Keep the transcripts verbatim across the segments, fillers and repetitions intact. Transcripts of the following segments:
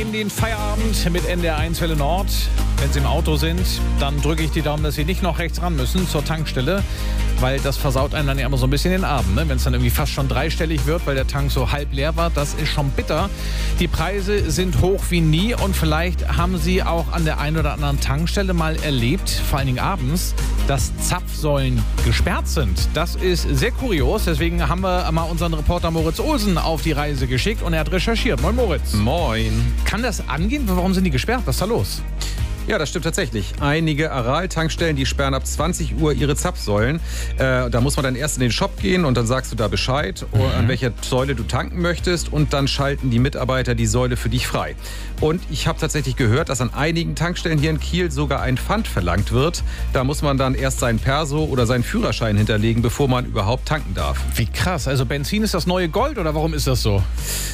in den Feierabend mit N D R eins Welle Nord. Wenn Sie im Auto sind, dann drücke ich die Daumen, dass Sie nicht noch rechts ran müssen zur Tankstelle, weil das versaut einem dann ja immer so ein bisschen den Abend, ne? Wenn es dann irgendwie fast schon dreistellig wird, weil der Tank so halb leer war, das ist schon bitter. Die Preise sind hoch wie nie und vielleicht haben Sie auch an der einen oder anderen Tankstelle mal erlebt, vor allen Dingen abends, dass Zapfsäulen gesperrt sind. Das ist sehr kurios, deswegen haben wir mal unseren Reporter Moritz Olsen auf die Reise geschickt und er hat recherchiert. Moin Moritz. Moin. Kann das angehen? Warum sind die gesperrt? Was ist da los? Ja, das stimmt tatsächlich. Einige Aral-Tankstellen, die sperren ab zwanzig Uhr ihre Zapfsäulen. Äh, da muss man dann erst in den Shop gehen und dann sagst du da Bescheid, mhm. an welcher Säule du tanken möchtest und dann schalten die Mitarbeiter die Säule für dich frei. Und ich habe tatsächlich gehört, dass an einigen Tankstellen hier in Kiel sogar ein Pfand verlangt wird. Da muss man dann erst seinen Perso oder seinen Führerschein hinterlegen, bevor man überhaupt tanken darf. Wie krass. Also Benzin ist das neue Gold oder warum ist das so?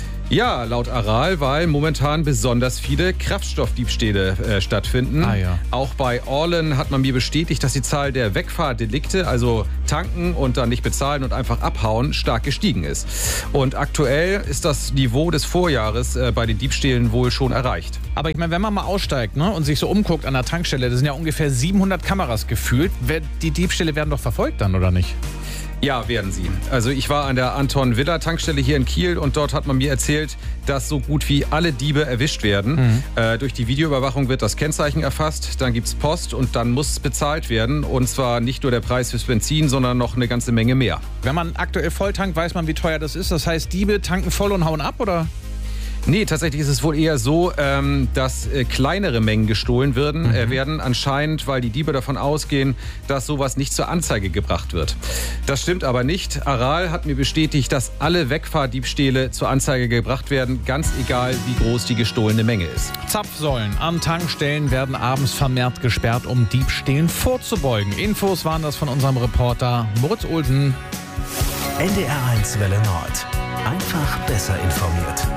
Ja, laut Aral, weil momentan besonders viele Kraftstoffdiebstähle äh, stattfinden. Ah, ja. Auch bei Orlen hat man mir bestätigt, dass die Zahl der Wegfahrdelikte, also tanken und dann nicht bezahlen und einfach abhauen, stark gestiegen ist. Und aktuell ist das Niveau des Vorjahres äh, bei den Diebstählen wohl schon erreicht. Aber ich meine, wenn man mal aussteigt, ne, und sich so umguckt an der Tankstelle, das sind ja ungefähr siebenhundert Kameras gefühlt. Die Diebstähle werden doch verfolgt dann, oder nicht? Ja, werden sie. Also ich war an der Anton-Villa-Tankstelle hier in Kiel und dort hat man mir erzählt, dass so gut wie alle Diebe erwischt werden. Mhm. Äh, durch die Videoüberwachung wird das Kennzeichen erfasst, dann gibt's Post und dann muss bezahlt werden. Und zwar nicht nur der Preis fürs Benzin, sondern noch eine ganze Menge mehr. Wenn man aktuell voll tankt, weiß man, wie teuer das ist. Das heißt, Diebe tanken voll und hauen ab, oder? Nee, tatsächlich ist es wohl eher so, ähm, dass äh, kleinere Mengen gestohlen werden, mhm. äh, werden. Anscheinend, weil die Diebe davon ausgehen, dass sowas nicht zur Anzeige gebracht wird. Das stimmt aber nicht. Aral hat mir bestätigt, dass alle Wegfahrdiebstähle zur Anzeige gebracht werden, ganz egal, wie groß die gestohlene Menge ist. Zapfsäulen an Tankstellen werden abends vermehrt gesperrt, um Diebstählen vorzubeugen. Infos waren das von unserem Reporter Moritz Olsen. N D R eins Welle Nord. Einfach besser informiert.